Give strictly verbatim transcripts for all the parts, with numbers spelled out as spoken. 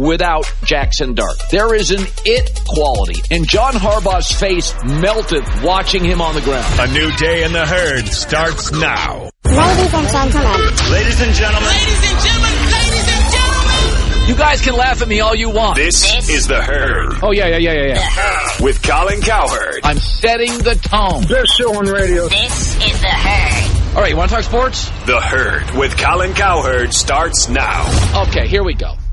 without Jackson Dart. There is an it quality, and John Harbaugh's face melted watching him on the ground. A new day in the herd starts now. Ladies and gentlemen. Ladies and gentlemen. Ladies and gentlemen. Ladies and gentlemen. You guys can laugh at me all you want. This, this is the herd. Oh, yeah, yeah, yeah, yeah, yeah. With Colin Cowherd. I'm setting the tone. Best show on radio. This is the herd. All right, you want to talk sports? The herd with Colin Cowherd starts now. Okay, here we go.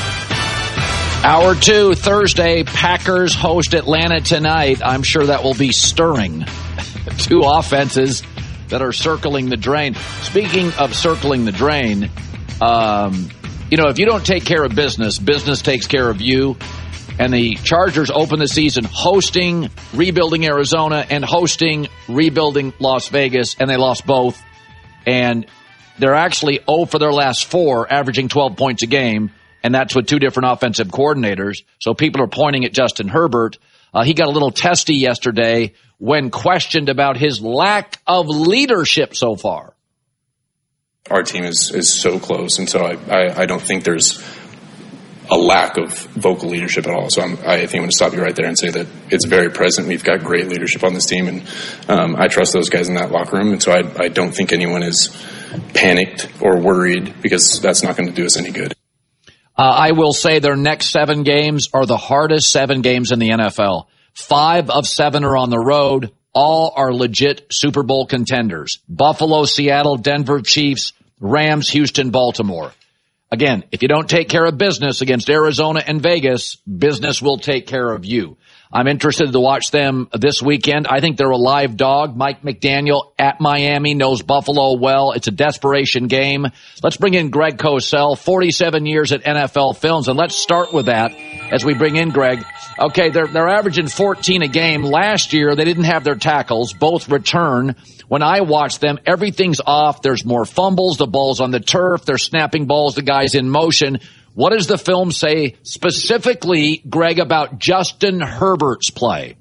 Hour two, Thursday, Packers host Atlanta tonight. I'm sure that will be stirring. Two offenses that are circling the drain. Speaking of circling the drain, um, you know, if you don't take care of business, business takes care of you. And the Chargers open the season hosting rebuilding Arizona and hosting rebuilding Las Vegas, and they lost both. And they're actually oh for their last four, averaging twelve points a game. And that's with two different offensive coordinators. So people are pointing at Justin Herbert. Uh, he got a little testy yesterday when questioned about his lack of leadership so far. Our team is, is so close, and so I, I, I don't think there's a lack of vocal leadership at all. So I'm, I think I'm going to stop you right there and say that it's very present. We've got great leadership on this team, and um, I trust those guys in that locker room. And so I, I don't think anyone is panicked or worried, because that's not going to do us any good. Uh, I will say their next seven games are the hardest seven games in the N F L. Five of seven are on the road. All are legit Super Bowl contenders. Buffalo, Seattle, Denver, Chiefs, Rams, Houston, Baltimore. Again, if you don't take care of business against Arizona and Vegas, business will take care of you. I'm interested to watch them this weekend. I think they're a live dog. Mike McDaniel at Miami knows Buffalo well. It's a desperation game. Let's bring in Greg Cosell, forty-seven years at N F L Films, and let's start with that as we bring in Greg. Okay, they're, they're averaging fourteen a game. Last year, they didn't have their tackles. Both return. When I watch them, everything's off. There's more fumbles. The ball's on the turf. They're snapping balls. The guy's in motion. What does the film say specifically, Greg, about Justin Herbert's play?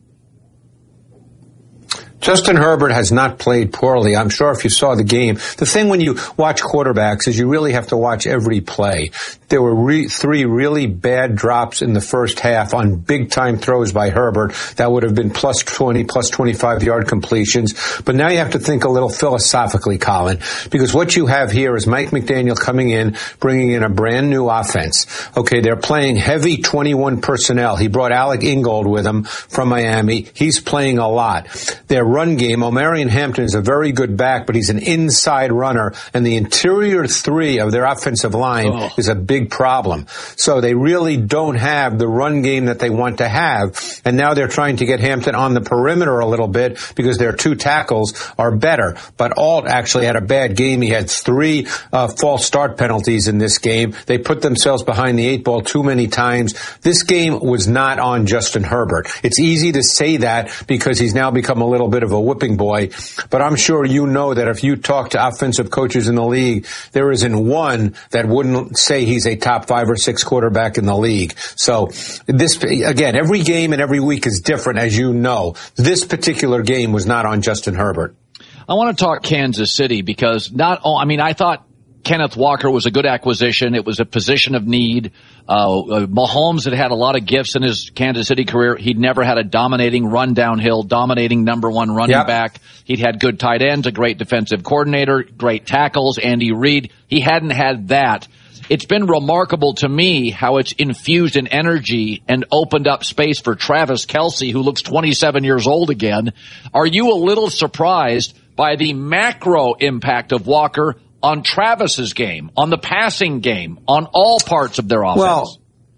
Justin Herbert has not played poorly. I'm sure if you saw the game, the thing when you watch quarterbacks is you really have to watch every play. There were re- three really bad drops in the first half on big-time throws by Herbert that would have been plus twenty, plus twenty-five yard completions. But now you have to think a little philosophically, Colin, because what you have here is Mike McDaniel coming in, bringing in a brand-new offense. Okay, they're playing heavy twenty-one personnel. He brought Alec Ingold with him from Miami. He's playing a lot. Their run game, Omarion Hampton is a very good back, but he's an inside runner, and the interior three of their offensive line oh. is a big problem. So they really don't have the run game that they want to have, and now they're trying to get Hampton on the perimeter a little bit because their two tackles are better. But Alt actually had a bad game. He had three uh, false start penalties in this game. They put themselves behind the eight ball too many times. This game was not on Justin Herbert. It's easy to say that because he's now become a little bit of a whipping boy, but I'm sure you know that if you talk to offensive coaches in the league, there isn't one that wouldn't say he's a top five or six quarterback in the league. So this, again, every game and every week is different, as you know. This particular game was not on Justin Herbert. I want to talk Kansas City because not all, I mean, I thought Kenneth Walker was a good acquisition. It was a position of need. Uh, Mahomes had had a lot of gifts in his Kansas City career. He'd never had a dominating run downhill, dominating number one running yep. back. He'd had good tight ends, a great defensive coordinator, great tackles, Andy Reid. He hadn't had that. It's been remarkable to me how it's infused in energy and opened up space for Travis Kelce, who looks twenty-seven years old again. Are you a little surprised by the macro impact of Walker on Travis's game, on the passing game, on all parts of their offense? Well,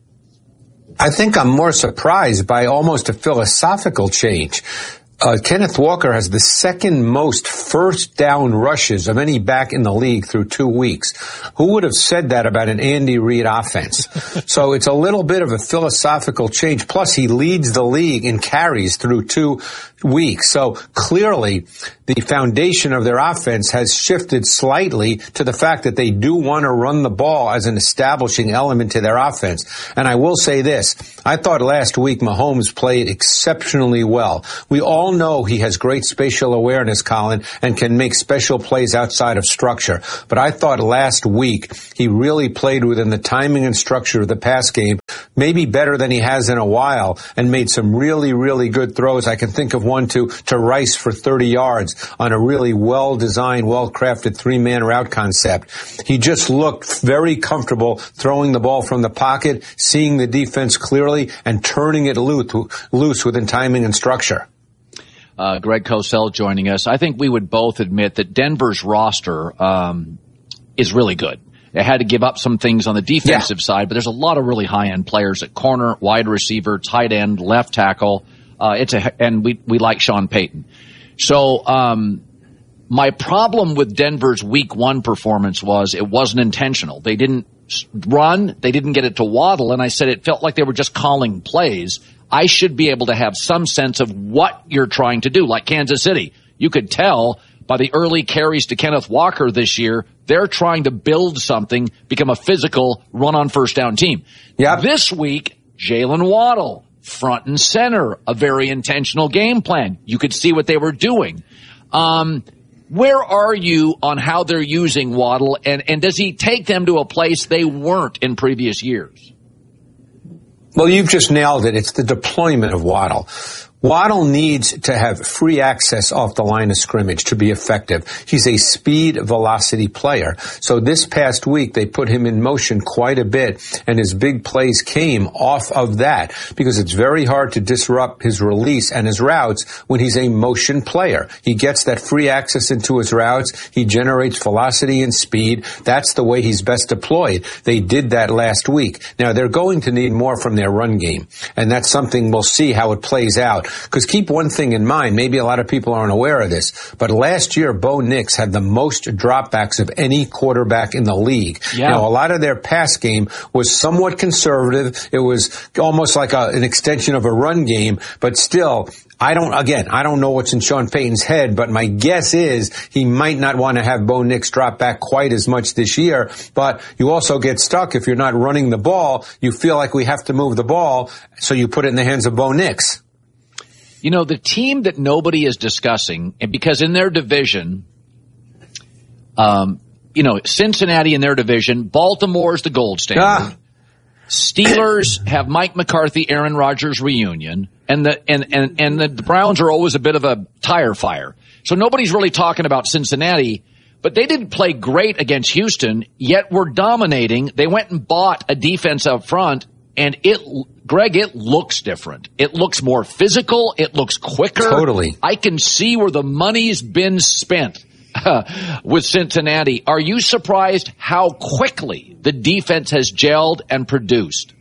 I think I'm more surprised by almost a philosophical change. Uh, Kenneth Walker has the second most first down rushes of any back in the league through two weeks. Who would have said that about an Andy Reid offense? So it's a little bit of a philosophical change. Plus, he leads the league in carries through two weeks. So clearly, the foundation of their offense has shifted slightly to the fact that they do want to run the ball as an establishing element to their offense. And I will say this. I thought last week Mahomes played exceptionally well. We all know he has great spatial awareness, Colin, and can make special plays outside of structure. But I thought last week he really played within the timing and structure of the pass game maybe better than he has in a while, and made some really, really good throws. I can think of one to, to Rice for thirty yards on a really well-designed, well-crafted three-man route concept. He just looked very comfortable throwing the ball from the pocket, seeing the defense clearly, and turning it loose, loose within timing and structure. Uh, Greg Cosell joining us. I think we would both admit that Denver's roster um, is really good. They had to give up some things on the defensive yeah. side, but there's a lot of really high-end players at corner, wide receiver, tight end, left tackle. Uh, it's a, and we, we like Sean Payton. So, um, my problem with Denver's week one performance was it wasn't intentional. They didn't run. They didn't get it to Waddle. And I said it felt like they were just calling plays. I should be able to have some sense of what you're trying to do, like Kansas City. You could tell by the early carries to Kenneth Walker this year, they're trying to build something, become a physical run-on-first-down team. Yep. This week, Jalen Waddle, front and center, a very intentional game plan. You could see what they were doing. Um, where are you on how they're using Waddle, and, and does he take them to a place they weren't in previous years? Well, you've just nailed it. It's the deployment of Waddle. Waddle needs to have free access off the line of scrimmage to be effective. He's a speed velocity player. So this past week, they put him in motion quite a bit, and his big plays came off of that because it's very hard to disrupt his release and his routes when he's a motion player. He gets that free access into his routes. He generates velocity and speed. That's the way he's best deployed. They did that last week. Now, they're going to need more from their run game, and that's something we'll see how it plays out. Because keep one thing in mind, maybe a lot of people aren't aware of this, but last year Bo Nix had the most dropbacks of any quarterback in the league. Yeah. Now, a lot of their pass game was somewhat conservative. It was almost like a, an extension of a run game, but still, I don't, again, I don't know what's in Sean Payton's head, but my guess is he might not want to have Bo Nix drop back quite as much this year, but you also get stuck if you're not running the ball. You feel like we have to move the ball, so you put it in the hands of Bo Nix. You know, the team that nobody is discussing, and because in their division, um, you know, Cincinnati in their division, Baltimore's the gold standard. Ah. Steelers have Mike McCarthy, Aaron Rodgers reunion, and the and, and, and the Browns are always a bit of a tire fire. So nobody's really talking about Cincinnati, but they didn't play great against Houston, yet were dominating. They went and bought a defense up front, and it, Greg, it looks different. It looks more physical. It looks quicker. Totally. I can see where the money's been spent with Cincinnati. Are you surprised how quickly the defense has gelled and produced?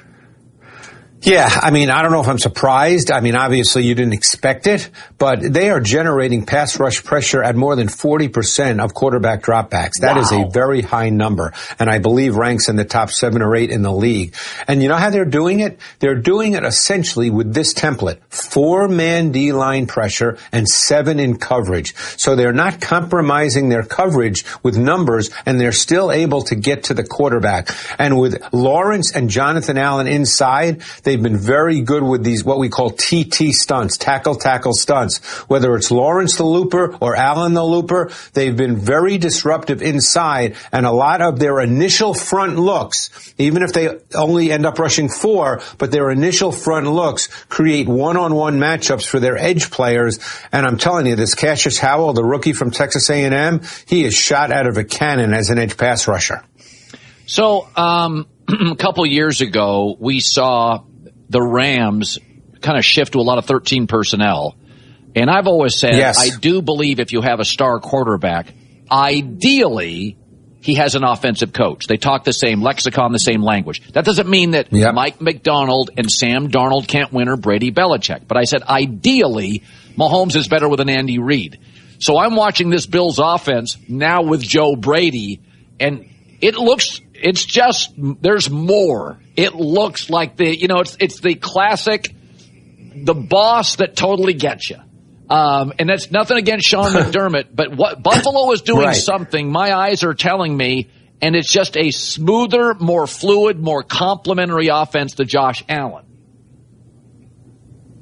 Yeah, I mean, I don't know if I'm surprised. I mean, obviously you didn't expect it, but they are generating pass rush pressure at more than forty percent of quarterback dropbacks. That wow. is a very high number, and I believe ranks in the top seven or eight in the league. And you know how they're doing it? They're doing it essentially with this template: four-man D-line pressure and seven in coverage. So they're not compromising their coverage with numbers, and they're still able to get to the quarterback. And with Lawrence and Jonathan Allen inside, they've been very good with these, what we call T T stunts, tackle, tackle stunts. Whether it's Lawrence the Looper or Allen the Looper, they've been very disruptive inside, and a lot of their initial front looks, even if they only end up rushing four, but their initial front looks create one-on-one matchups for their edge players. And I'm telling you, this Cassius Howell, the rookie from Texas A and M, he is shot out of a cannon as an edge pass rusher. So, um, a couple years ago, we saw the Rams kind of shift to a lot of thirteen personnel. And I've always said, yes. I do believe if you have a star quarterback, ideally he has an offensive coach. They talk the same lexicon, the same language. That doesn't mean that yep. Mike McDonald and Sam Darnold can't win or Brady Belichick. But I said, ideally, Mahomes is better with an Andy Reid. So I'm watching this Bills offense now with Joe Brady, and it looks, it's just, there's more. It looks like the, you know, it's, it's the classic, the boss that totally gets you. Um, and that's nothing against Sean McDermott, but what Buffalo is doing right. something, my eyes are telling me, and it's just a smoother, more fluid, more complementary offense to Josh Allen.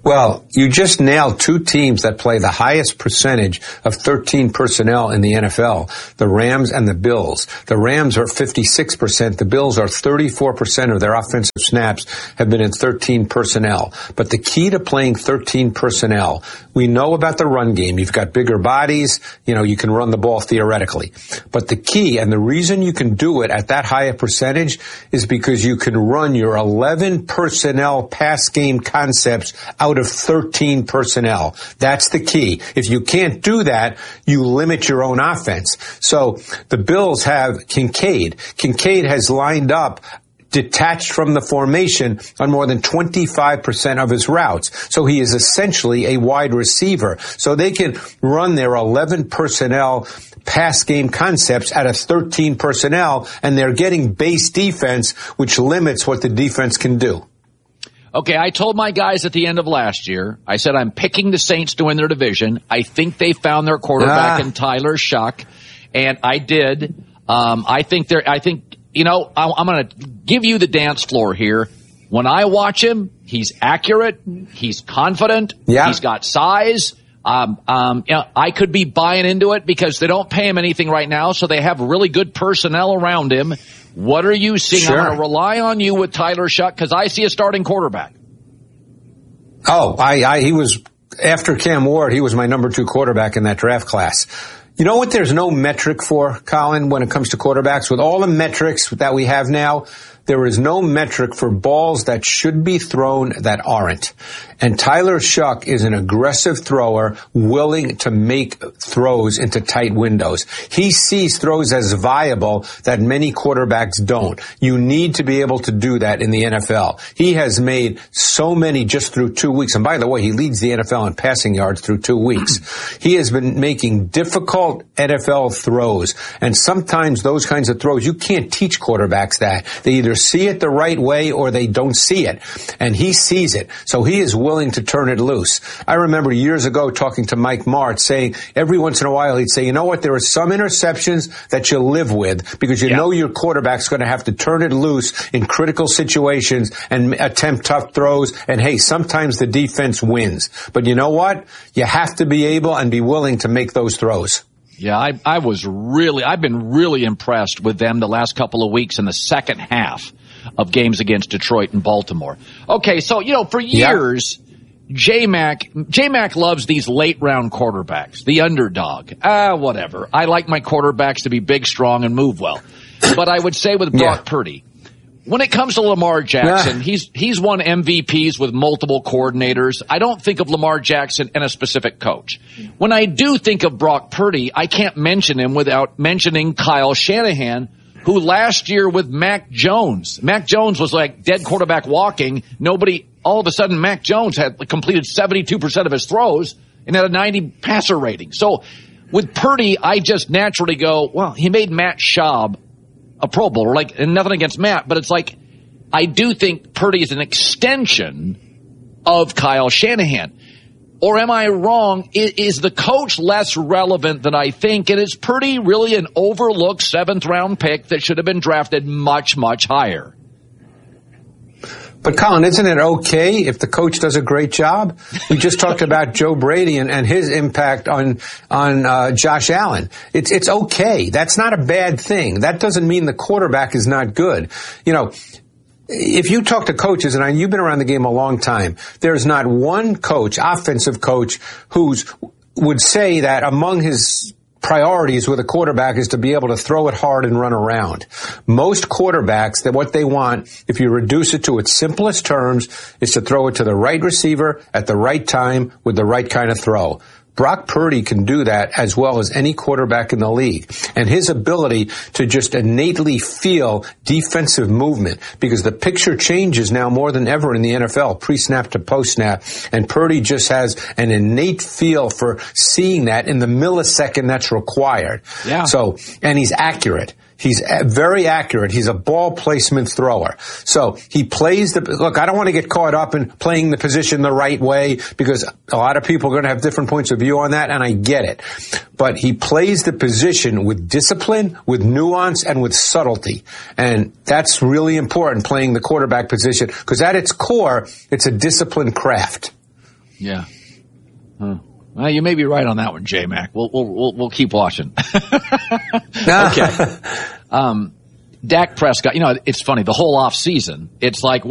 Well, you just nailed two teams that play the highest percentage of thirteen personnel in the N F L, the Rams and the Bills. The Rams are fifty-six percent. The Bills are thirty-four percent of their offensive snaps have been in thirteen personnel. But the key to playing thirteen personnel, we know about the run game. You've got bigger bodies. You know, you can run the ball theoretically. But the key, and the reason you can do it at that higher percentage, is because you can run your eleven personnel pass game concepts out of thirteen personnel. That's the key. If you can't do that, you limit your own offense. So the Bills have Kincaid. Kincaid has lined up detached from the formation on more than twenty-five percent of his routes. So he is essentially a wide receiver. So they can run their eleven personnel pass game concepts out of thirteen personnel, and they're getting base defense, which limits what the defense can do. Okay, I told my guys at the end of last year, I said I'm picking the Saints to win their division. I think they found their quarterback ah. in Tyler Shough, and I did. Um, I think they're, I think, you know, I, I'm going to give you the dance floor here. When I watch him, he's accurate, he's confident, yeah. he's got size. Um, um, you know, I could be buying into it because they don't pay him anything right now, so they have really good personnel around him. What are you seeing? Sure. I'm going to rely on you with Tyler Shough because I see a starting quarterback. Oh, I, I, he was, after Cam Ward, he was my number two quarterback in that draft class. You know what there's no metric for, Colin, when it comes to quarterbacks? With all the metrics that we have now, there is no metric for balls that should be thrown that aren't. And Tyler Shough is an aggressive thrower willing to make throws into tight windows. He sees throws as viable that many quarterbacks don't. You need to be able to do that in the N F L. He has made so many just through two weeks. And by the way, he leads the N F L in passing yards through two weeks. He has been making difficult N F L throws. And sometimes those kinds of throws, you can't teach quarterbacks that. They either see it the right way or they don't see it. And he sees it. So he is willing to turn it loose. I remember years ago talking to Mike Martz saying every once in a while he'd say, you know what, there are some interceptions that you live with because you yeah. know your quarterback's going to have to turn it loose in critical situations and attempt tough throws. And hey, sometimes the defense wins. But you know what? You have to be able and be willing to make those throws. Yeah, I, I was really, I've been really impressed with them the last couple of weeks in the second half of games against Detroit and Baltimore. Okay, so, you know, for years, yeah. J-Mac, J-Mac loves these late-round quarterbacks, the underdog. Ah, whatever. I like my quarterbacks to be big, strong, and move well. But I would say with Brock yeah. Purdy, when it comes to Lamar Jackson, yeah. he's he's won M V Ps with multiple coordinators. I don't think of Lamar Jackson and a specific coach. When I do think of Brock Purdy, I can't mention him without mentioning Kyle Shanahan, who last year with Mac Jones, Mac Jones was like dead quarterback walking. Nobody, all of a sudden, Mac Jones had completed seventy-two percent of his throws and had a ninety passer rating. So with Purdy, I just naturally go, well, he made Matt Schaub a Pro Bowler, like, and nothing against Matt, but it's like, I do think Purdy is an extension of Kyle Shanahan. Or am I wrong? Is, is the coach less relevant than I think? And is Purdy really an overlooked seventh round pick that should have been drafted much, much higher? But Colin, isn't it okay if the coach does a great job? We just talked about Joe Brady and, and his impact on on uh, Josh Allen. It's it's okay. That's not a bad thing. That doesn't mean the quarterback is not good. You know, if you talk to coaches, and I, you've been around the game a long time, there's not one coach, offensive coach, who's would say that among his priorities with a quarterback is to be able to throw it hard and run around. Most quarterbacks, that what they want, if you reduce it to its simplest terms, is to throw it to the right receiver at the right time with the right kind of throw. Brock Purdy can do that as well as any quarterback in the league. And his ability to just innately feel defensive movement, because the picture changes now more than ever in the N F L, pre-snap to post-snap. And Purdy just has an innate feel for seeing that in the millisecond that's required. Yeah. So, and he's accurate. He's very accurate. He's a ball placement thrower. So he plays the, look, I don't want to get caught up in playing the position the right way because a lot of people are going to have different points of view on that, and I get it. But he plays the position with discipline, with nuance, and with subtlety. And that's really important, playing the quarterback position, because at its core, it's a disciplined craft. Yeah. Huh. Well, you may be right on that one, J-Mac. We'll, we'll, we'll, we'll keep watching. Okay. Um, Dak Prescott, you know, it's funny, the whole off season, it's like,